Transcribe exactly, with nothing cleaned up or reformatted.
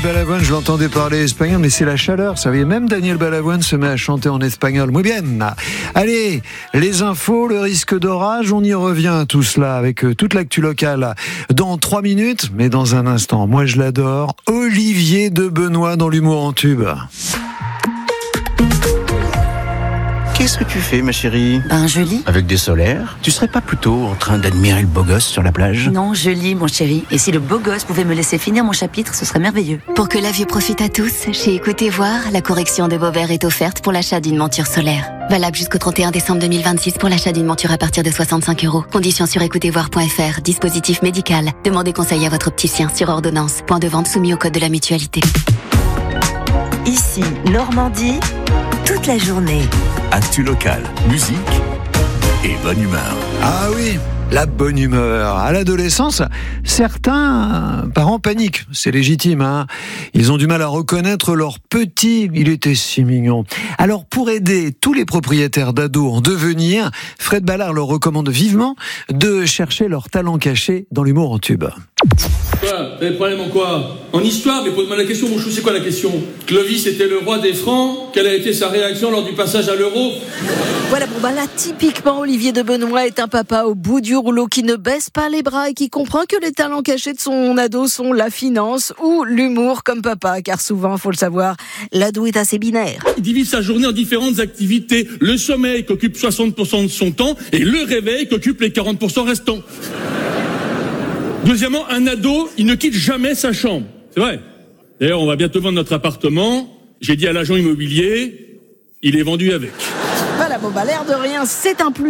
Balavoine, je l'entendais parler espagnol, mais c'est la chaleur. Vous savez, même Daniel Balavoine se met à chanter en espagnol. Muy bien. Allez, les infos, le risque d'orage, on y revient à tout cela avec toute l'actu locale dans trois minutes, mais dans un instant. Moi, je l'adore. Olivier de Benoît dans l'humour en tube. Qu'est-ce que tu fais, ma chérie? Ben, je lis. Avec des solaires? Tu serais pas plutôt en train d'admirer le beau gosse sur la plage? Non, je lis, mon chéri. Et si le beau gosse pouvait me laisser finir mon chapitre, ce serait merveilleux. Pour que la vue profite à tous, chez Écoutez Voir, la correction de vos verres est offerte pour l'achat d'une monture solaire. Valable jusqu'au trente et un décembre deux mille vingt-six pour l'achat d'une monture à partir de soixante-cinq euros. Conditions sur écoutez voir point f r. Dispositif médical. Demandez conseil à votre opticien sur ordonnance. Point de vente soumis au code de la mutualité. Ici, Normandie, toute la journée. Actu locale, musique et bonne humeur. Ah oui, la bonne humeur. À l'adolescence, certains parents paniquent. C'est légitime, hein. Ils ont du mal à reconnaître leur petit. Il était si mignon. Alors, pour aider tous les propriétaires d'ados en devenir, Fred Ballard leur recommande vivement de chercher leur talent caché dans l'humour en tube. Quoi? T'as des problèmes en quoi? En histoire? Mais pose-moi la question, mon chou, c'est quoi la question? Clovis était le roi des Francs? Quelle a été sa réaction lors du passage à l'euro? Voilà, bon bah là, typiquement, Olivier de Benoît est un papa au bout du rouleau qui ne baisse pas les bras et qui comprend que les talents cachés de son ado sont la finance ou l'humour comme papa, car souvent, faut le savoir, l'ado est assez binaire. Il divise sa journée en différentes activités. Le sommeil qu'occupe soixante pour cent de son temps et le réveil qu'occupe les quarante pour cent restants. Deuxièmement, un ado, il ne quitte jamais sa chambre. C'est vrai. D'ailleurs, on va bientôt vendre notre appartement. J'ai dit à l'agent immobilier, il est vendu avec. Voilà, bon bah l'air de rien, c'est un plus.